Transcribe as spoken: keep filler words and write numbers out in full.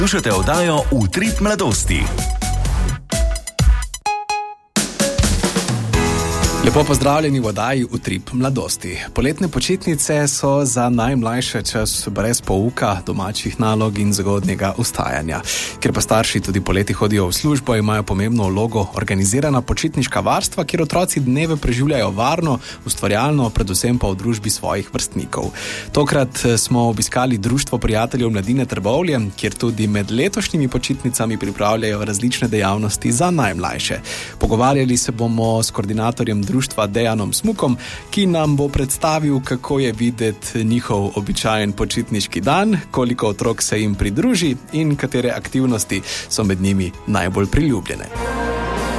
Slušate oddajo Utrip mladosti. Lepo pozdravljeni v oddaji Utrip mladosti. Poletne počitnice so za najmlajše čas brez pouka, domačih nalog in zgodnjega vstajanja. Ker pa starši tudi poleti hodijo v službo, imajo pomembno vlogo organizirana počitniška varstva, kjer otroci dneve preživljajo varno, ustvarjalno, predvsem pa v družbi svojih vrstnikov. Tokrat smo obiskali Društvo prijateljev mladine Trbovlje, kjer tudi med letošnjimi počitnicami pripravljajo različne dejavnosti za najmlajše. Pogovarjali se bomo s koordinatorjem društva Dejanom Smukom, ki nam bo predstavil, kako je videti njihov običajen počitniški dan, koliko otrok se jim pridruži in katere aktivnosti so med njimi najbolj priljubljene.